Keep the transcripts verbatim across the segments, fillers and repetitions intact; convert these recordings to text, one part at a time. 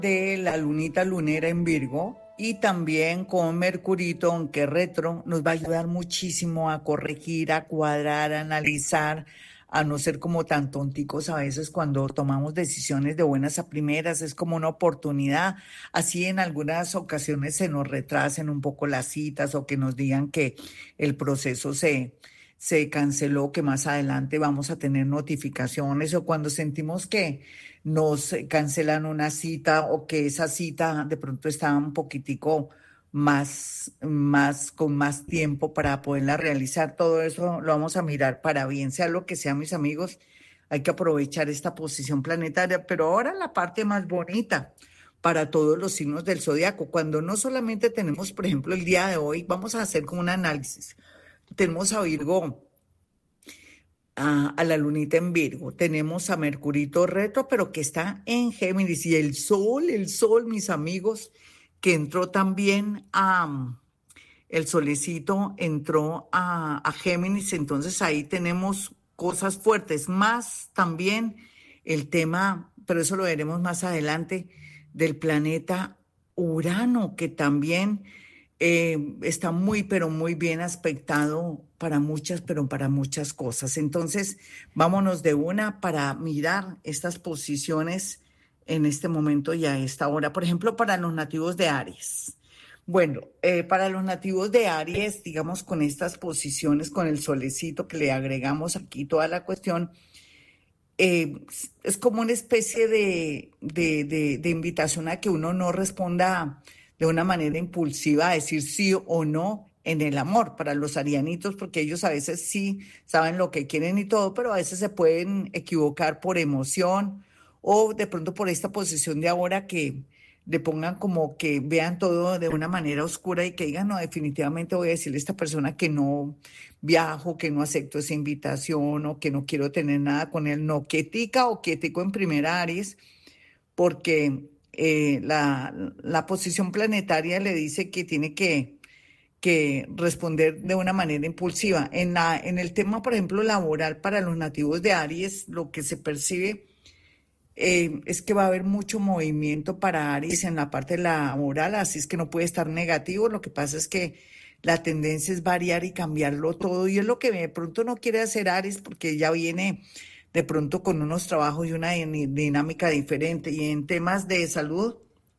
De la lunita lunera en Virgo y también con Mercurito, aunque retro, nos va a ayudar muchísimo a corregir, a cuadrar, a analizar, a no ser como tan tonticos a veces cuando tomamos decisiones de buenas a primeras, es como una oportunidad. Así en algunas ocasiones se nos retrasen un poco las citas o que nos digan que el proceso se, se canceló, que más adelante vamos a tener notificaciones o cuando sentimos que nos cancelan una cita o que esa cita de pronto está un poquitico más, más, con más tiempo para poderla realizar. Todo eso lo vamos a mirar para bien, sea lo que sea, mis amigos. Hay que aprovechar esta posición planetaria, pero ahora la parte más bonita para todos los signos del zodiaco, cuando no solamente tenemos, por ejemplo, el día de hoy, vamos a hacer como un análisis. Tenemos a Virgo a, a la lunita en Virgo. Tenemos a Mercurito retro, pero que está en Géminis. Y el Sol, el Sol, mis amigos, que entró también a... El solecito entró a, a Géminis, entonces ahí tenemos cosas fuertes, más también el tema, pero eso lo veremos más adelante, del planeta Urano, que también eh, está muy, pero muy bien aspectado para muchas, pero para muchas cosas. Entonces, vámonos de una para mirar estas posiciones en este momento y a esta hora. Por ejemplo, para los nativos de Aries. Bueno, eh, para los nativos de Aries, digamos, con estas posiciones, con el solecito que le agregamos aquí toda la cuestión, eh, es como una especie de, de, de, de invitación a que uno no responda de una manera impulsiva a decir sí o no en el amor para los arianitos, porque ellos a veces sí saben lo que quieren y todo, pero a veces se pueden equivocar por emoción o de pronto por esta posición de ahora que le pongan como que vean todo de una manera oscura y que digan, no, definitivamente voy a decirle a esta persona que no viajo, que no acepto esa invitación o que no quiero tener nada con él, no, quietica o quietico en primera Aries, porque eh, la, la posición planetaria le dice que tiene que, que responder de una manera impulsiva. En, la, en el tema, por ejemplo, laboral para los nativos de Aries, lo que se percibe eh, es que va a haber mucho movimiento para Aries en la parte laboral, así es que no puede estar negativo. Lo que pasa es que la tendencia es variar y cambiarlo todo, y es lo que de pronto no quiere hacer Aries porque ya viene de pronto con unos trabajos y una din- dinámica diferente. Y en temas de salud,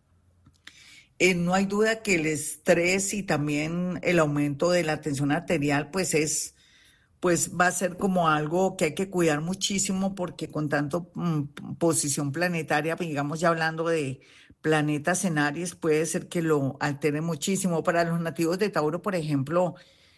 eh, no hay duda que el estrés y también el aumento de la tensión arterial, pues es pues va a ser como algo que hay que cuidar muchísimo porque con tanto mm, posición planetaria, pues, digamos ya hablando de planetas en Aries, puede ser que lo altere muchísimo. Para los nativos de Tauro, por ejemplo,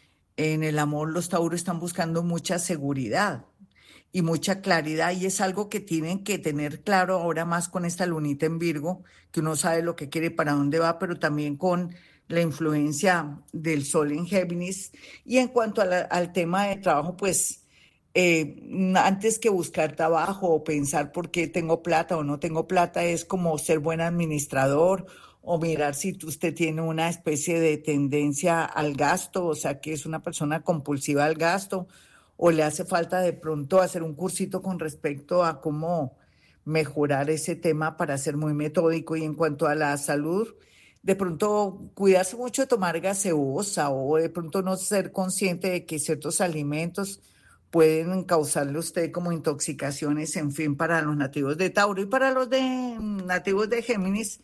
en el amor los Tauros están buscando mucha seguridad y mucha claridad y es algo que tienen que tener claro ahora más con esta lunita en Virgo, que uno sabe lo que quiere, para dónde va, pero también con la influencia del Sol en Géminis. Y en cuanto a la- al tema de trabajo, pues eh, antes que buscar trabajo o pensar por qué tengo plata o no tengo plata, es como ser buen administrador o mirar si usted tiene una especie de tendencia al gasto, o sea, que es una persona compulsiva al gasto, o le hace falta de pronto hacer un cursito con respecto a cómo mejorar ese tema para ser muy metódico. Y en cuanto a la salud, de pronto cuidarse mucho de tomar gaseosa o de pronto no ser consciente de que ciertos alimentos pueden causarle a usted como intoxicaciones, en fin, para los nativos de Tauro. Y para los de nativos de Géminis,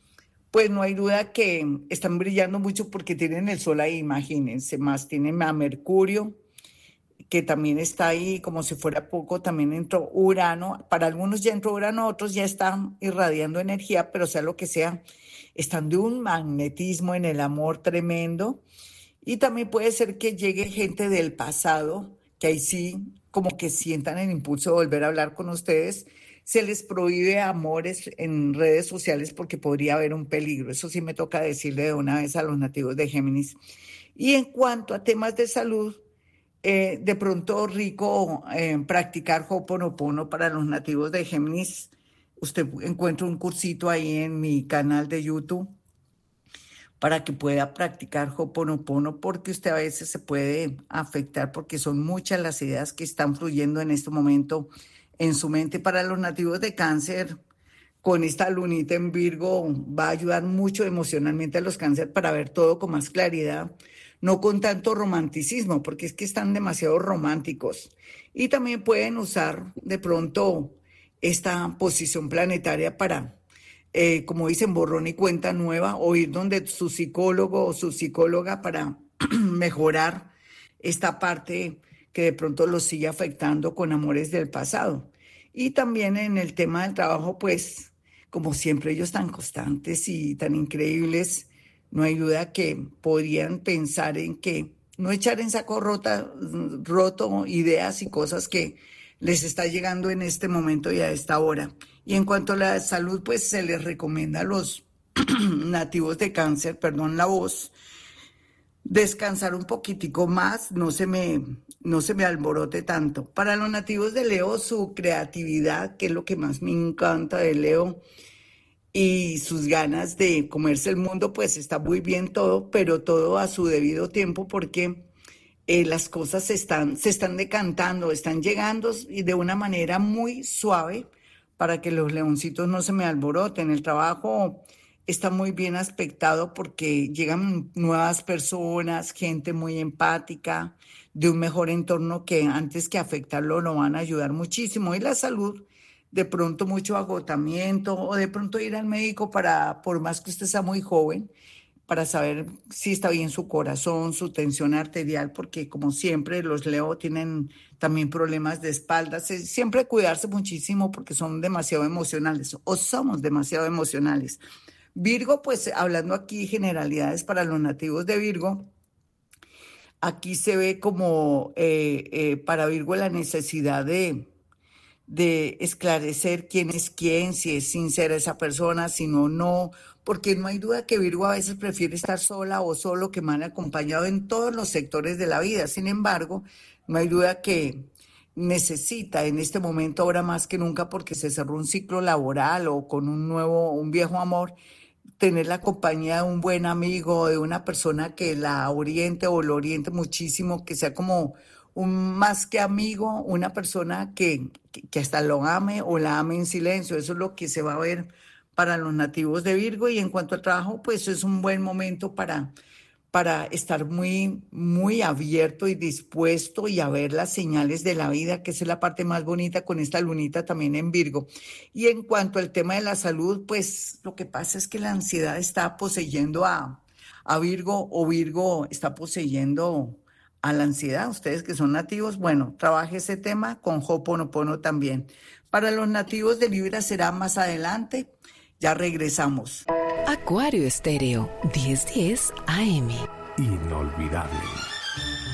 pues no hay duda que están brillando mucho porque tienen el sol ahí, imagínense, más tienen a Mercurio, que también está ahí como si fuera poco, también entró Urano. Para algunos ya entró Urano, otros ya están irradiando energía, pero sea lo que sea, están de un magnetismo en el amor tremendo. Y también puede ser que llegue gente del pasado, que ahí sí como que sientan el impulso de volver a hablar con ustedes. Se les prohíbe amores en redes sociales porque podría haber un peligro. Eso sí me toca decirle de una vez a los nativos de Géminis. Y en cuanto a temas de salud, eh, de pronto rico eh, practicar Ho'oponopono para los nativos de Géminis. Usted encuentra un cursito ahí en mi canal de YouTube para que pueda practicar Ho'oponopono, porque usted a veces se puede afectar porque son muchas las ideas que están fluyendo en este momento en su mente. Para los nativos de Cáncer, con esta lunita en Virgo va a ayudar mucho emocionalmente a los cáncer para ver todo con más claridad, no con tanto romanticismo, porque es que están demasiado románticos. Y también pueden usar de pronto esta posición planetaria para, eh, como dicen, borrón y cuenta nueva, o ir donde su psicólogo o su psicóloga para mejorar esta parte que de pronto los sigue afectando con amores del pasado. Y también en el tema del trabajo, pues, como siempre ellos tan constantes y tan increíbles, no hay duda que podrían pensar en que no echar en saco rota, roto ideas y cosas que les está llegando en este momento y a esta hora. Y en cuanto a la salud, pues se les recomienda a los nativos de cáncer, perdón la voz, descansar un poquitico más, no se me, no se me alborote tanto. Para los nativos de Leo, su creatividad, que es lo que más me encanta de Leo, y sus ganas de comerse el mundo, pues está muy bien todo, pero todo a su debido tiempo porque eh, las cosas se están, se están decantando, están llegando y de una manera muy suave para que los leoncitos no se me alboroten. El trabajo está muy bien aspectado porque llegan nuevas personas, gente muy empática, de un mejor entorno que antes que afectarlo lo van a ayudar muchísimo. Y la salud, de pronto mucho agotamiento o de pronto ir al médico para, por más que usted sea muy joven, para saber si está bien su corazón, su tensión arterial, porque como siempre los Leo tienen también problemas de espalda. Se- Siempre cuidarse muchísimo porque son demasiado emocionales o somos demasiado emocionales. Virgo, pues hablando aquí generalidades para los nativos de Virgo, aquí se ve como eh, eh, para Virgo la necesidad de de esclarecer quién es quién, si es sincera esa persona, si no, no, porque no hay duda que Virgo a veces prefiere estar sola o solo que mal acompañado en todos los sectores de la vida. Sin embargo, no hay duda que necesita en este momento, ahora más que nunca, porque se cerró un ciclo laboral o con un nuevo, un viejo amor, tener la compañía de un buen amigo, de una persona que la oriente o lo oriente muchísimo, que sea como un más que amigo, una persona que, que, que hasta lo ame o la ame en silencio. Eso es lo que se va a ver para los nativos de Virgo. Y en cuanto al trabajo, pues es un buen momento para para estar muy, muy abierto y dispuesto y a ver las señales de la vida, que esa es la parte más bonita con esta lunita también en Virgo. Y en cuanto al tema de la salud, pues lo que pasa es que la ansiedad está poseyendo a, a Virgo o Virgo está poseyendo a la ansiedad. Ustedes que son nativos, bueno, trabaje ese tema con Ho'oponopono también. Para los nativos de Libra será más adelante. Ya regresamos. Acuario Estéreo, diez diez A M. Inolvidable.